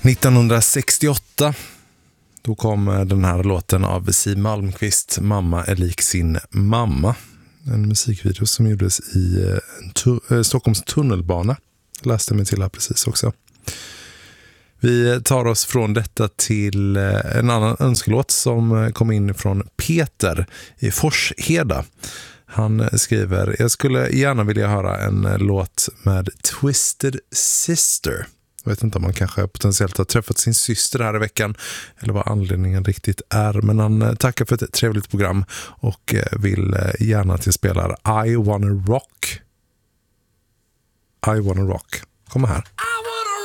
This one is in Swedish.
1968 då kom den här låten av Siw Malmkvist, Mamma är lik sin mamma. En musikvideo som gjordes i Stockholms tunnelbana. Jag läste mig till här precis också. Vi tar oss från detta till en annan önskelåt som kom in från Peter i Forsheda. Han skriver: jag skulle gärna vilja höra en låt med Twisted Sister. Jag vet inte om man kanske potentiellt har träffat sin syster här i veckan eller vad anledningen riktigt är. Men han tackar för ett trevligt program och vill gärna att jag spelar I Wanna Rock. I Wanna Rock. Kom här.